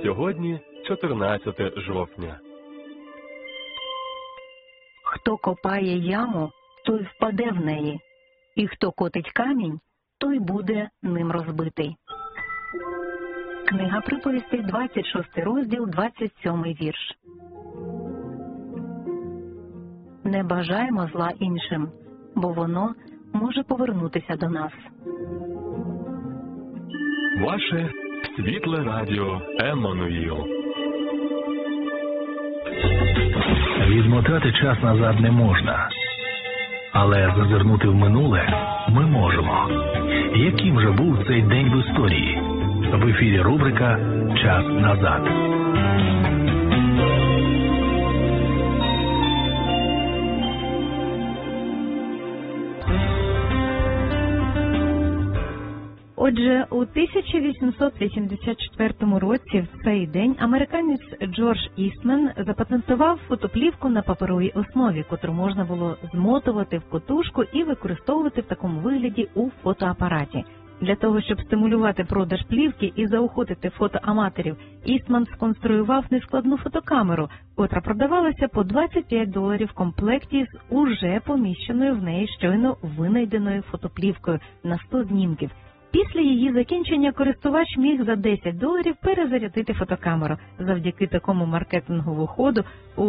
Сьогодні 14 жовтня. Хто копає яму, той впаде в неї, і хто котить камінь, той буде ним розбитий. Книга приповістей, 26 розділ, 27 вірш. Не бажаємо зла іншим, бо воно може повернутися до нас. Ваше світле радіо Еммануїл. Відмотати час назад не можна, але зазирнути в минуле ми можемо. Яким же був цей день в історії? В ефірі рубрика «Час назад». Отже, у 1884 році в цей день американець Джордж Істмен запатентував фотоплівку на паперовій основі, котру можна було змотувати в котушку і використовувати в такому вигляді у фотоапараті. Для того, щоб стимулювати продаж плівки і заохотити фотоаматорів, Істман сконструював нескладну фотокамеру, котра продавалася по $25 в комплекті з уже поміщеною в неї щойно винайденою фотоплівкою на 100 знімків. Після її закінчення користувач міг за $10 перезарядити фотокамеру. Завдяки такому маркетинговому ходу у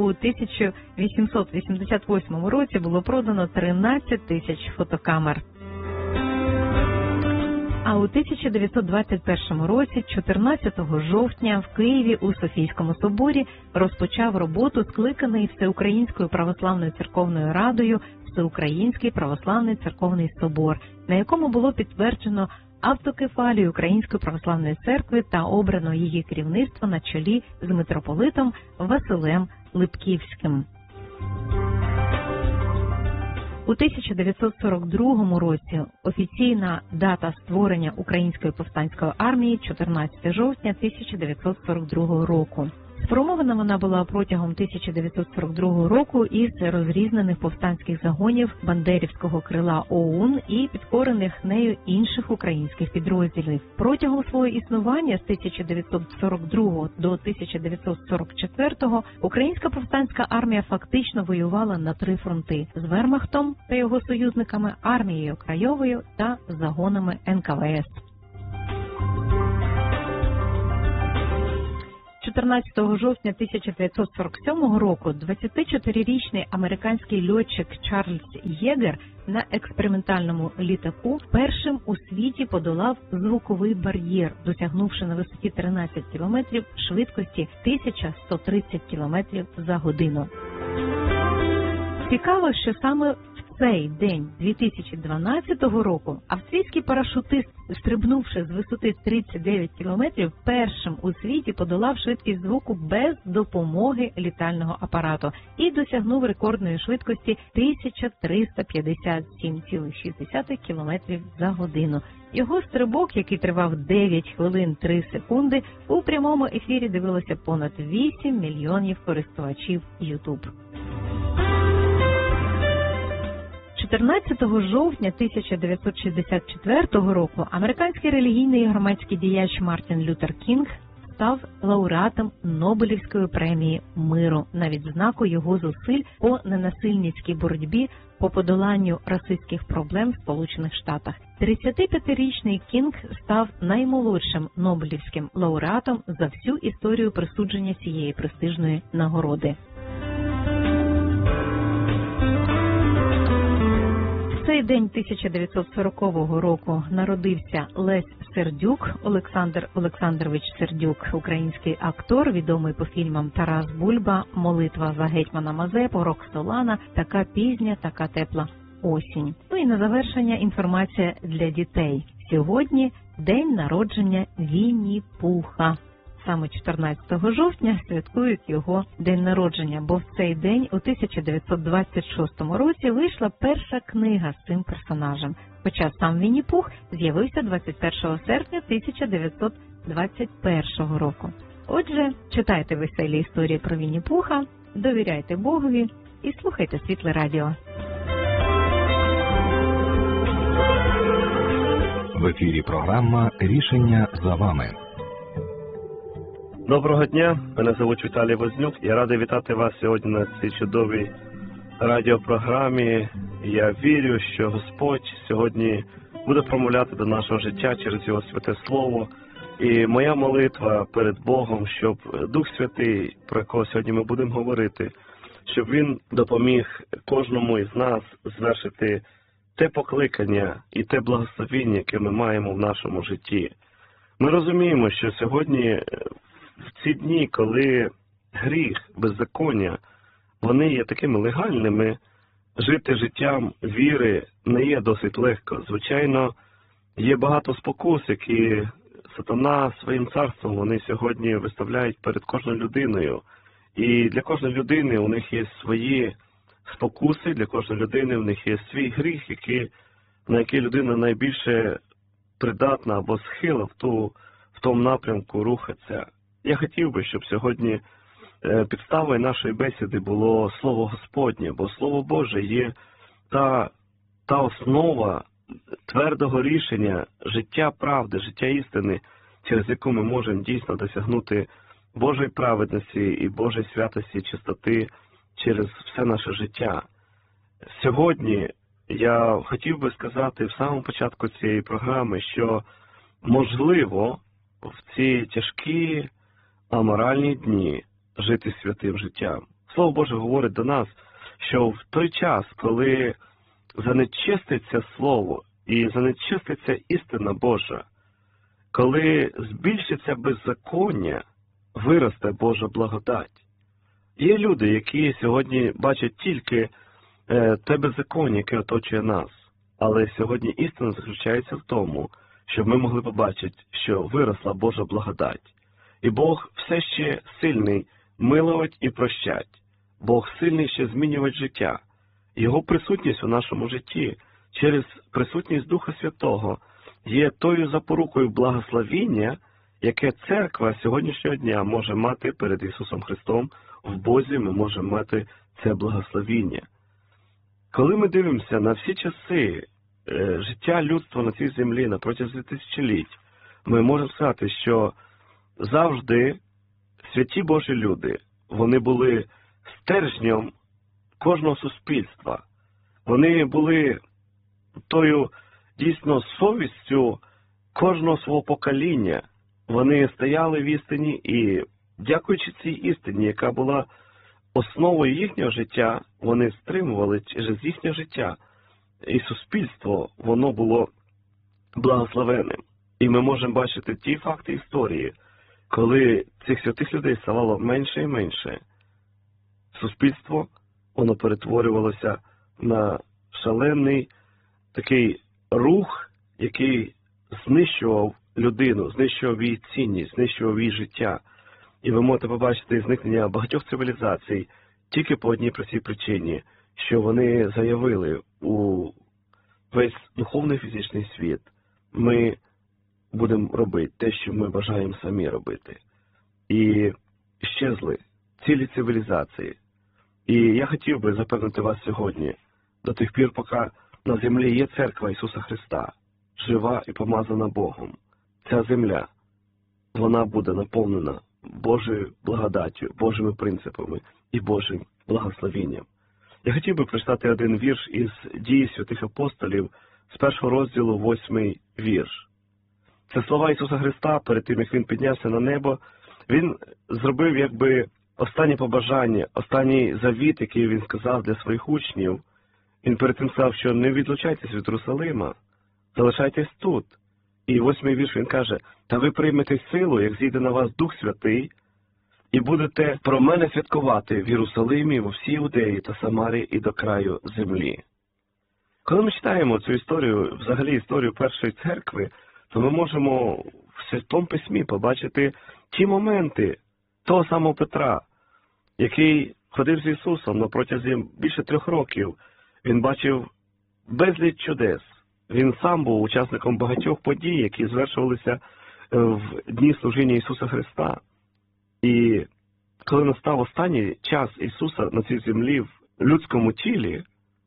1888 році було продано 13 тисяч фотокамер. А у 1921 році, 14 жовтня, в Києві у Софійському соборі розпочав роботу скликаний Всеукраїнською православною церковною радою Всеукраїнський православний церковний собор, на якому було підтверджено автокефалію Української православної церкви та обрано її керівництво на чолі з митрополитом Василем Липківським. У 1942 році офіційна дата створення Української повстанської армії – 14 жовтня 1942 року. Сформована вона була протягом 1942 року із розрізнених повстанських загонів Бандерівського крила ОУН і підкорених нею інших українських підрозділів. Протягом свого існування з 1942 до 1944 Українська повстанська армія фактично воювала на 3 фронти – з Вермахтом та його союзниками, армією Крайовою та загонами НКВС. 14 жовтня 1947 року 24-річний американський льотчик Чарльз Єгер на експериментальному літаку першим у світі подолав звуковий бар'єр, досягнувши на висоті 13 кілометрів швидкості 1130 кілометрів за годину. Цікаво, що саме в цей день 2012 року австрійський парашутист, стрибнувши з висоти 39 кілометрів, першим у світі подолав швидкість звуку без допомоги літального апарату і досягнув рекордної швидкості 1357,6 кілометрів за годину. Його стрибок, який тривав 9 хвилин 3 секунди, у прямому ефірі дивилося понад 8 мільйонів користувачів YouTube. 14 жовтня 1964 року американський релігійний і громадський діяч Мартін Лютер Кінг став лауреатом Нобелівської премії миру на відзнаку його зусиль по ненасильницькій боротьбі по подоланню расистських проблем в Сполучених Штатах. 35-річний Кінг став наймолодшим Нобелівським лауреатом за всю історію присудження цієї престижної нагороди. В цей день 1940 року народився Лесь Сердюк, Олександр Олександрович Сердюк, український актор, відомий по фільмам «Тарас Бульба», «Молитва за гетьмана Мазепу», «Роксолана», «Така пізня, така тепла осінь». Ну і на завершення інформація для дітей. Сьогодні день народження Вінні-Пуха. Саме 14 жовтня святкують його день народження, бо в цей день у 1926 році вийшла перша книга з цим персонажем. Хоча сам Вінні-Пух з'явився 21 серпня 1921 року. Отже, читайте веселі історії про Вінні-Пуха, довіряйте Богові і слухайте Світле радіо. В ефірі програма «Рішення за вами». Доброго дня, мене звуть Віталій Вознюк. Я радий вітати вас сьогодні на цій чудовій радіопрограмі. Я вірю, що Господь сьогодні буде промовляти до нашого життя через Його святе Слово. І моя молитва перед Богом, щоб Дух Святий, про якого сьогодні ми будемо говорити, щоб Він допоміг кожному із нас звершити те покликання і те благословіння, яке ми маємо в нашому житті. Ми розуміємо, що сьогодні, в ці дні, коли гріх, беззаконня, вони є такими легальними, жити життям віри не є досить легко. Звичайно, є багато спокус, які сатана своїм царством вони сьогодні виставляють перед кожною людиною. І для кожної людини у них є свої спокуси, для кожної людини у них є свій гріх, на який людина найбільше придатна або схила в тому напрямку рухатися. Я хотів би, щоб сьогодні підставою нашої бесіди було Слово Господнє, бо Слово Боже є та основа твердого рішення життя правди, життя істини, через яку ми можемо дійсно досягнути Божої праведності і Божої святості, чистоти через все наше життя. Сьогодні я хотів би сказати в самому початку цієї програми, що можливо в ці тяжкі аморальні дні жити святим життям. Слово Боже говорить до нас, що в той час, коли занечиститься Слово і занечиститься істина Божа, коли збільшиться беззаконня, виросте Божа благодать. Є люди, які сьогодні бачать тільки те беззаконня, яке оточує нас. Але сьогодні істина заключається в тому, щоб ми могли побачити, що виросла Божа благодать. І Бог все ще сильний милувати і прощать. Бог сильний ще змінювати життя. Його присутність у нашому житті через присутність Духа Святого є тою запорукою благословіння, яке церква сьогоднішнього дня може мати перед Ісусом Христом. В Бозі ми можемо мати це благословіння. Коли ми дивимося на всі часи життя людства на цій землі на протязі тисячоліть, ми можемо сказати, що завжди святі Божі люди, вони були стержнем кожного суспільства. Вони були тою дійсно совістю кожного свого покоління. Вони стояли в істині і, дякуючи цій істині, яка була основою їхнього життя, вони стримували через їхнє життя. І суспільство, воно було благословенним. І ми можемо бачити ті факти історії, коли цих святих людей ставало менше і менше. Суспільство, воно перетворювалося на шалений такий рух, який знищував людину, знищував її цінність, знищував її життя. І ви можете побачити зникнення багатьох цивілізацій тільки по одній простій причині, що вони заявили у весь духовний фізичний світ, ми будемо робити те, що ми бажаємо самі робити. І щезли цілі цивілізації. І я хотів би запевнити вас сьогодні, до тих пір, поки на землі є церква Ісуса Христа, жива і помазана Богом. Ця земля, вона буде наповнена Божою благодаттю, Божими принципами і Божим благословінням. Я хотів би прочитати один вірш із «Дії святих апостолів» з 1 розділу 8 вірш. Це слова Ісуса Христа перед тим, як Він піднявся на небо. Він зробив якби останнє побажання, останній завіт, який Він сказав для своїх учнів. Він перед тим сказав, що не відлучайтесь від Єрусалима, залишайтесь тут. І 8 вірш він каже: «Та ви приймете силу, як зійде на вас Дух Святий, і будете про мене святкувати в Єрусалимі, во всій Іудеї та Самарії і до краю землі». Коли ми читаємо цю історію, взагалі історію першої церкви, то ми можемо в Святому Письмі побачити ті моменти того самого Петра, який ходив з Ісусом на протязі більше 3 років. Він бачив безліч чудес. Він сам був учасником багатьох подій, які звершувалися в дні служіння Ісуса Христа. І коли настав останній час Ісуса на цій землі в людському тілі,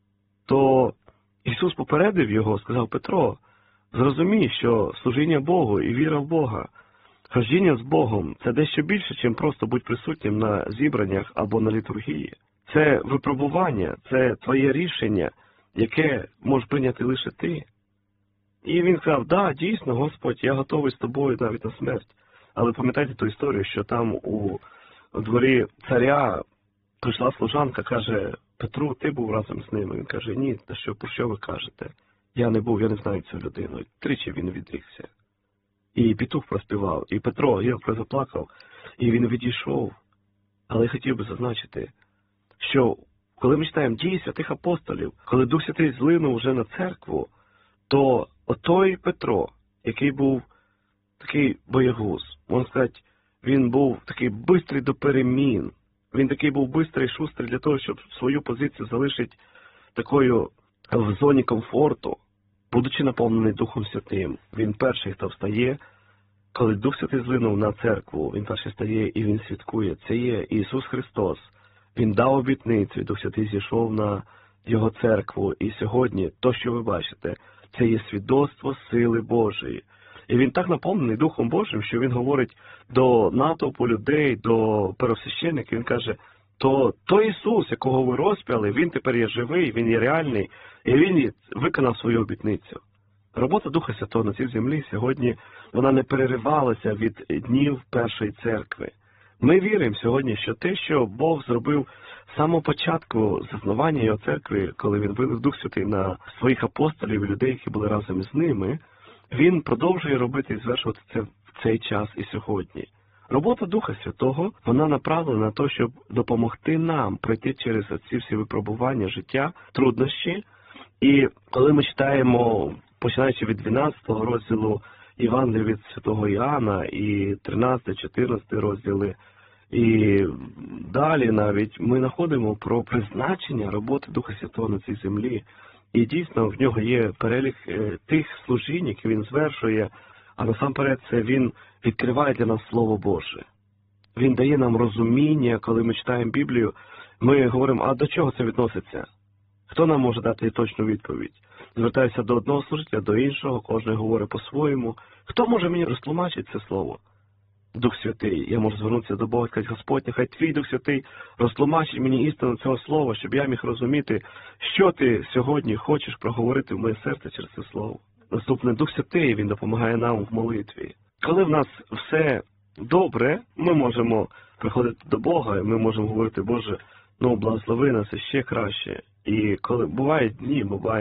то Ісус попередив його, сказав: «Петро, зрозумій, що служіння Богу і віра в Бога, Хожіння з Богом – це дещо більше, чим просто бути присутнім на зібраннях або на літургії. Це випробування, це твоє рішення, яке можеш прийняти лише ти. І він сказав, да, дійсно, Господь, я готовий з тобою навіть на смерть. Але пам'ятайте ту історію, що там у дворі царя прийшла служанка, каже, Петру, ти був разом з ними? Він каже, ні, та що, про що ви кажете? Я не був, я не знаю цю людину. Тричі він відрікся. І петух проспівав, і Петро гірко заплакав, і він відійшов. Але я хотів би зазначити, що коли ми читаємо дії святих апостолів, коли Дух Святий злинув вже на церкву, то отой Петро, який був такий боягуз, можна сказати, він був такий бистрий до перемін, він такий був бистрий, шустрий для того, щоб свою позицію залишити такою в зоні комфорту, будучи наповнений Духом Святим. Він перший, хто встає, коли Дух Святий злинув на церкву, він перший стає і він святкує. Це є Ісус Христос. Він дав обітницю, і Дух Святий зійшов на Його церкву. І сьогодні, то, що ви бачите, це є свідоцтво сили Божої. І він так наповнений Духом Божим, що він говорить до натовпу людей, до первосвященників, він каже, то Ісус, якого ви розп'яли, він тепер є живий, він є реальний, і він виконав свою обітницю. Робота Духа Святого на цій землі сьогодні, вона не переривалася від днів першої церкви. Ми віримо сьогодні, що те, що Бог зробив з самого початку заснування Його церкви, коли Він вилив Дух Святий на своїх апостолів і людей, які були разом з ними, Він продовжує робити і звершувати це в цей час і сьогодні. Робота Духа Святого, вона направлена на те, щоб допомогти нам пройти через ці всі випробування життя, труднощі. І коли ми читаємо, починаючи від 12 розділу Євангелія від Святого Іоанна і 13-14 розділи, і далі навіть ми знаходимо про призначення роботи Духа Святого на цій землі. І дійсно в нього є перелік тих служінь, які він звершує, а насамперед це він відкриває для нас Слово Боже. Він дає нам розуміння, коли ми читаємо Біблію, ми говоримо, а до чого це відноситься? Хто нам може дати точну відповідь? Звертаюся до одного служителя, до іншого, кожен говорить по-своєму. Хто може мені розтлумачити це слово? Дух Святий. Я можу звернутися до Бога і сказати, Господь, нехай Твій Дух Святий розтлумачить мені істину цього слова, щоб я міг розуміти, що Ти сьогодні хочеш проговорити в моє серце через це слово. Наступне, Дух Святий, Він допомагає нам в молитві. Коли в нас все добре, ми можемо приходити до Бога, і ми можемо говорити, Боже, благослови нас ще краще. І коли бувають дні, буває